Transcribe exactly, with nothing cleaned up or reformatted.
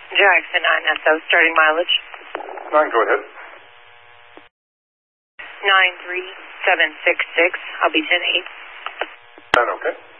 Jackson nine S O, starting mileage. nine, go ahead. nine three seven six six, I'll be ten eight. ten, okay.